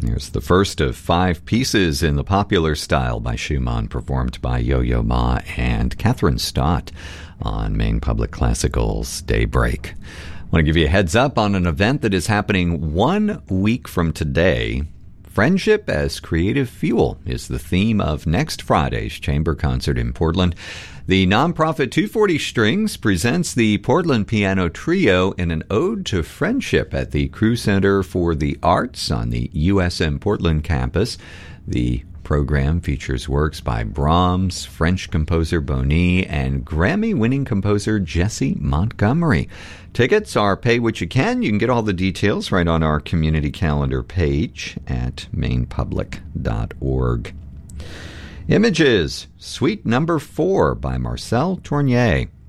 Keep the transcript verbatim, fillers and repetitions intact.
Here's the first of five pieces in the popular style by Schumann, performed by Yo-Yo Ma and Catherine Stott on Maine Public Classical's Daybreak. I want to give you a heads up on an event that is happening one week from today. Friendship as Creative Fuel is the theme of next Friday's chamber concert in Portland. The nonprofit two forty Strings presents the Portland Piano Trio in an ode to friendship at the Crew Center for the Arts on the U S M Portland campus. The program features works by Brahms, French composer Bonny, and Grammy-winning composer Jesse Montgomery. Tickets are pay what you can. You can get all the details right on our community calendar page at maine public dot org. Images, Suite Number Four by Marcel Tournier.